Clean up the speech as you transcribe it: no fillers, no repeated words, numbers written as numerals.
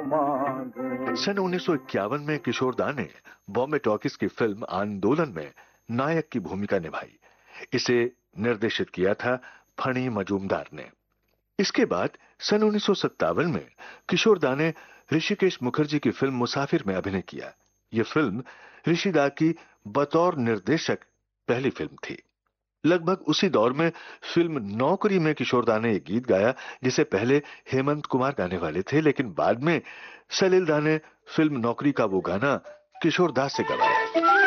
मांगू। सन 1951 में किशोर दा ने बॉम्बे टॉकीज की फिल्म आंदोलन में नायक की भूमिका निभाई। इसे निर्देशित किया था फणी मजूमदार ने। इसके बाद सन 1957 में किशोर दा ने ऋषिकेश मुखर्जी की फिल्म मुसाफिर में अभिनय किया। यह फिल्म ऋषि दा की बतौर निर्देशक पहली फिल्म थी। लगभग उसी दौर में फिल्म नौकरी में किशोर दा ने एक गीत गाया जिसे पहले हेमंत कुमार गाने वाले थे, लेकिन बाद में सलील दा ने फिल्म नौकरी का वो गाना किशोर दा से गवाया।